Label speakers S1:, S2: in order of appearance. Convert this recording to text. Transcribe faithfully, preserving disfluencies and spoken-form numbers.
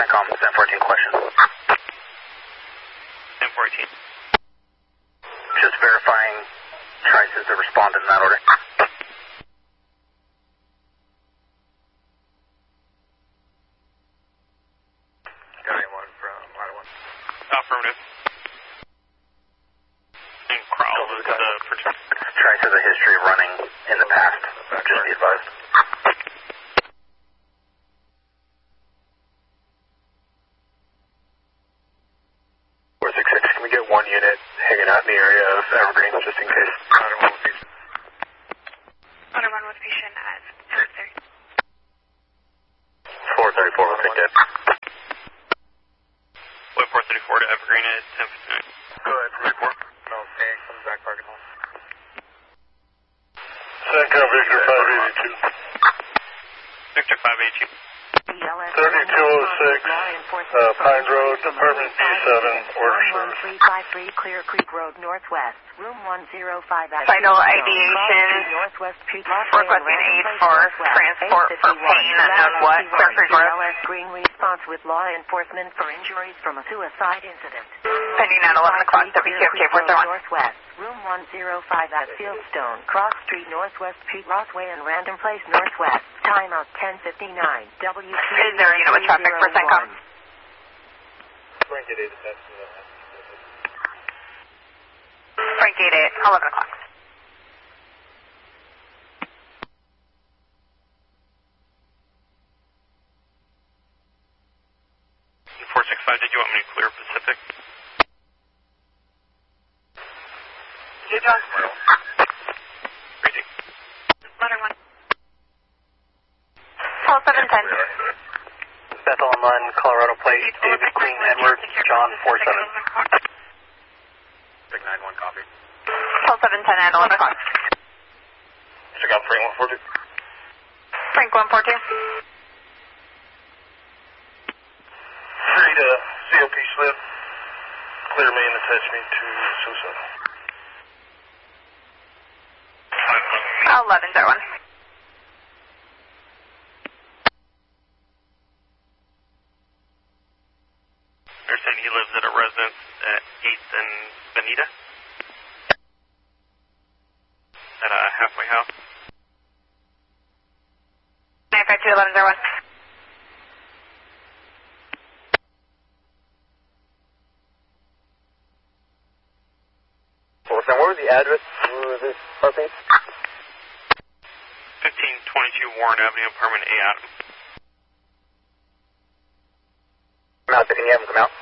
S1: SATCOM, ten fourteen question.
S2: ten fourteen.
S1: Just verifying Trices that responded in that order.
S3: Guy one from line one.
S2: Affirmative. And Crowell is the protect.
S1: Trice has a history of running in the past, just be advised.
S3: four six six, can we get one unit hanging out in the area of Evergreen just in case? Ladder one with patient.
S4: Ladder one with patient at four thirty.
S3: four thirty-four, we'll take that.
S2: Wait, four thirty-four to Evergreen at ten fifty-nine.
S3: Go ahead, report. No, stay from the back parking lot. SATCOM Victor five eighty-two.
S2: Victor five eighty-two.
S3: thirty-two oh six, uh, Pine Road, Department D seven, order
S5: one three five three, Clear Creek Road, Northwest, room one oh five.
S4: Vital ideation, requesting aid for transport for pain and what? Clear Creek Road.
S5: Green response with law enforcement for injuries from a suicide incident.
S4: Pending at eleven o'clock, W Q F K four thirty-one.
S5: Northwest, room one oh five at Fieldstone, Cross Street, Northwest, Pete Rossway, and Random Place, Northwest. Timeout ten fifty-nine, W Q.
S4: Is there a unit with traffic for SATCOM?
S3: Frank eight eight, that's
S4: Frank eight eight, eleven o'clock.
S2: four six five, did you want me to clear Pacific?
S4: You, John?
S2: Greeting.
S4: Ladder one. Call seven ten.
S1: Bethel Online, Colorado Plate, David Queen Edward, John four seven.
S3: Big nine one, copy.
S4: Call seven ten at eleven o'clock.
S3: Check out Frank one four two.
S4: Frank one four two.
S3: Read a C O P slip. Clear main, attach me to suicide.
S4: eleven zero one.
S2: They're saying he lives at a residence at eighth and Benita? At a halfway house?
S4: nine five two eleven zero one.
S3: What was the address for this property?
S2: fifteen twenty-two Warren Avenue, apartment A, Adam.
S1: Come out, can you have him come out?